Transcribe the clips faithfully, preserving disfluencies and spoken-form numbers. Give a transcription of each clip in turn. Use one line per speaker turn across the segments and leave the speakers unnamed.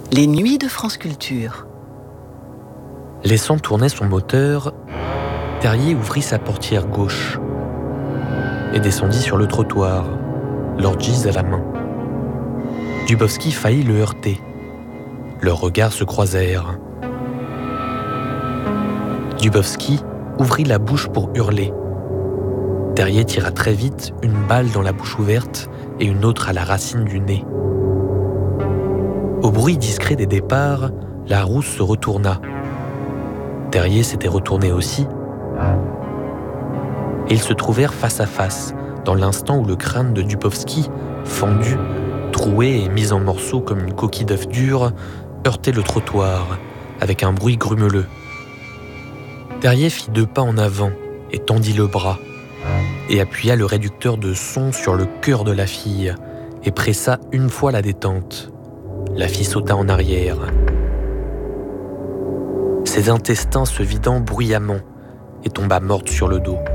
Les nuits de France Culture.
Laissant tourner son moteur, Terrier ouvrit sa portière gauche et descendit sur le trottoir, l'orgise à la main. Dubowski faillit le heurter. Leurs regards se croisèrent. Dubowski ouvrit la bouche pour hurler. Terrier tira très vite une balle dans la bouche ouverte et une autre à la racine du nez. Au bruit discret des départs, la rousse se retourna. Terrier s'était retourné aussi. Et ils se trouvèrent face à face, dans l'instant où le crâne de Dubowski, fendu, troué et mis en morceaux comme une coquille d'œuf dur, heurtait le trottoir, avec un bruit grumeleux. Terrier fit deux pas en avant et tendit le bras, et appuya le réducteur de son sur le cœur de la fille, et pressa une fois la détente. La fille sauta en arrière. Ses intestins se vidant bruyamment, et tomba morte sur le dos.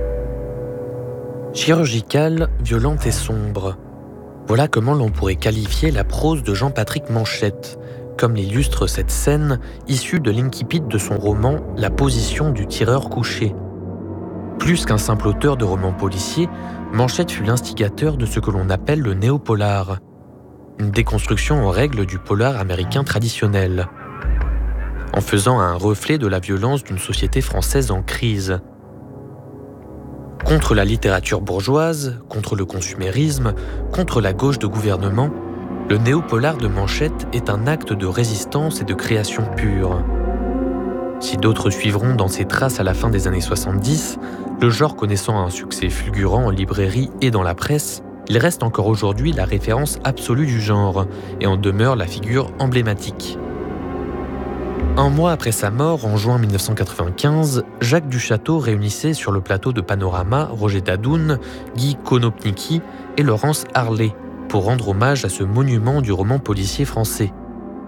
Chirurgicale, violente et sombre. Voilà comment l'on pourrait qualifier la prose de Jean-Patrick Manchette, comme l'illustre cette scène issue de l'incipit de son roman La position du tireur couché. Plus qu'un simple auteur de romans policiers, Manchette fut l'instigateur de ce que l'on appelle le néopolar, une déconstruction en règle du polar américain traditionnel, en faisant un reflet de la violence d'une société française en crise. Contre la littérature bourgeoise, contre le consumérisme, contre la gauche de gouvernement, le néopolar de Manchette est un acte de résistance et de création pure. Si d'autres suivront dans ses traces à la fin des années soixante-dix, le genre connaissant un succès fulgurant en librairie et dans la presse, il reste encore aujourd'hui la référence absolue du genre et en demeure la figure emblématique. Un mois après sa mort, en juin mille neuf cent quatre-vingt-quinze, Jacques Duchâteau réunissait sur le plateau de Panorama Roger Dadoun, Guy Konopnicki et Laurence Harley pour rendre hommage à ce monument du roman policier français.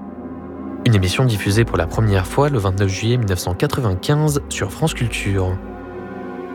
Une émission diffusée pour la première fois le vingt-neuf juillet mille neuf cent quatre-vingt-quinze sur France Culture.